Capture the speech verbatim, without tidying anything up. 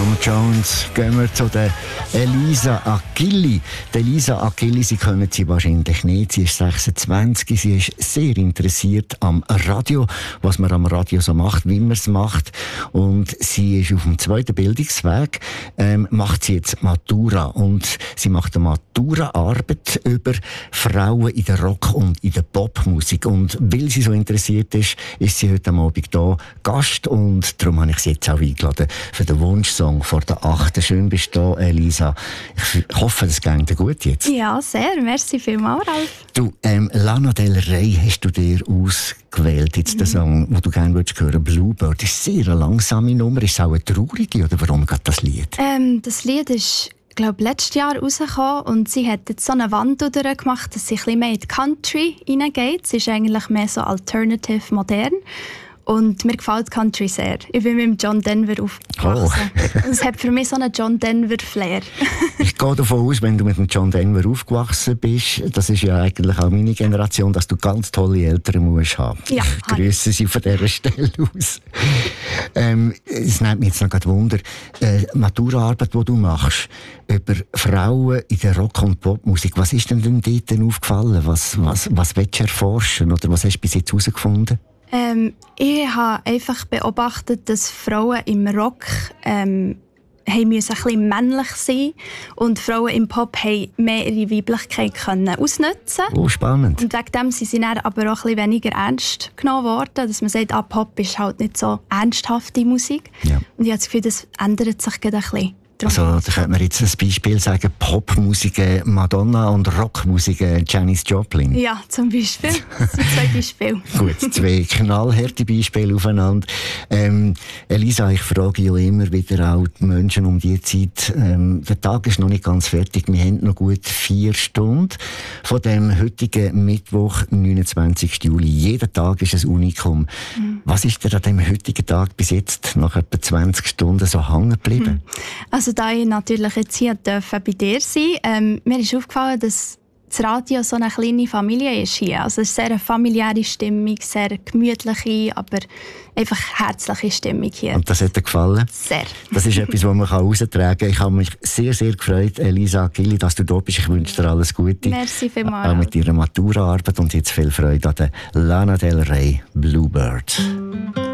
Tom Jones. Gehen wir zu der Elisa Achilli. Die Elisa Achilli, Sie kennen sie wahrscheinlich nicht. Sie ist sechsundzwanzig. Sie ist sehr interessiert am Radio, was man am Radio so macht, wie man es macht. Und sie ist auf dem zweiten Bildungsweg, ähm, macht sie jetzt Matura. Und sie macht eine Matura-Arbeit über Frauen in der Rock- und in der Popmusik. Und weil sie so interessiert ist, ist sie heute Abend hier Gast. Und darum habe ich sie jetzt auch eingeladen für den Wunschsong vor der achten. Schön bist du da, Elisa. Ich hoffe, das geht dir gut jetzt. Ja, sehr. Merci vielmals, Ralf. Du, ähm, Lana Del Rey hast du dir ausgewählt, jetzt mhm. den Song, den du gerne würdest hören, Bluebird. Das ist sehr eine langsame Nummer. Ist es auch eine traurige, oder warum geht das Lied? Ähm, das Lied ist, glaube ich, letztes Jahr rausgekommen und sie hat jetzt so eine Wandel gemacht, dass sie ein bisschen mehr in die Country hineingeht. Sie ist eigentlich mehr so alternative, modern. Und mir gefällt Country sehr. Ich bin mit John Denver aufgewachsen. Oh. Es hat für mich so einen John Denver-Flair. Ich gehe davon aus, wenn du mit dem John Denver aufgewachsen bist, das ist ja eigentlich auch meine Generation, dass du ganz tolle Eltern musst haben. Ja, grüße sie von dieser Stelle aus. Ähm, es nimmt mich jetzt noch gerade Wunder, äh, Maturaarbeit, die du machst, über Frauen in der Rock- und Popmusik, was ist denn, denn dort denn aufgefallen? Was, was, was willst du erforschen oder was hast du bis jetzt herausgefunden? Ähm, ich habe einfach beobachtet, dass Frauen im Rock ähm, haben müssen ein bisschen männlich sein und Frauen im Pop haben mehr ihre Weiblichkeit können ausnutzen. Oh, spannend. Und wegen dem sind sie dann aber auch ein bisschen weniger ernst genommen worden, dass man sagt, ah, Pop ist halt nicht so ernsthafte Musik. Ja. Und ich habe das Gefühl, das ändert sich gerade ein bisschen. Also, da könnte man jetzt ein Beispiel sagen, Popmusik Madonna und Rockmusik Janis Joplin. Ja, zum Beispiel. Das sind zwei Beispiele. Gut, zwei knallharte Beispiele aufeinander. Ähm, Elisa, ich frage ja immer wieder auch die Menschen um die Zeit. Ähm, der Tag ist noch nicht ganz fertig. Wir haben noch gut vier Stunden von dem heutigen Mittwoch, neunundzwanzigsten Juli. Jeder Tag ist ein Unikum. Mhm. Was ist dir an dem heutigen Tag bis jetzt nach etwa zwanzig Stunden so hängen geblieben? Mhm. Also da ich natürlich jetzt hier dürfen bei dir sein, ähm, mir ist aufgefallen, dass das Radio so eine kleine Familie ist hier. Also es ist sehr eine familiäre Stimmung, sehr gemütliche, aber einfach herzliche Stimmung hier. Und das hat dir gefallen? Sehr. Das ist etwas, was man heraustragen kann. Ich habe mich sehr, sehr gefreut, Elisa Achilli, dass du da bist. Ich wünsche dir alles Gute. Merci vielmals. Auch mit deiner Maturaarbeit und jetzt viel Freude an der Lana Del Rey Bluebird.